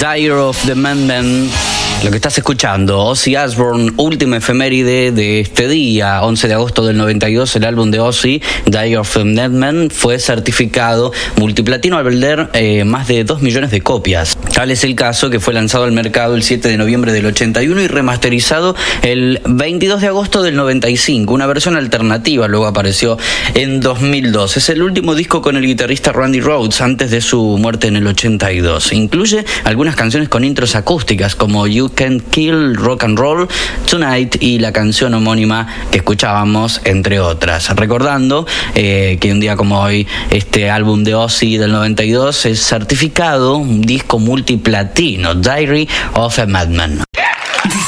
Diary of the Madman. Lo que estás escuchando, Ozzy Osbourne, última efeméride de este día, 11 de agosto del 92, el álbum de Ozzy, Diary of the Madman, fue certificado multiplatino al vender más de 2 millones de copias. Tal es el caso que fue lanzado al mercado el 7 de noviembre del 81 y remasterizado el 22 de agosto del 95. Una versión alternativa luego apareció en 2002. Es el último disco con el guitarrista Randy Rhoads antes de su muerte en el 82. Incluye algunas canciones con intros acústicas como You Can't Kill Rock and Roll Tonight y la canción homónima que escuchábamos, entre otras. Recordando que un día como hoy este álbum de Ozzy del 92 es certificado un disco multiplatino, Diary of a Madman.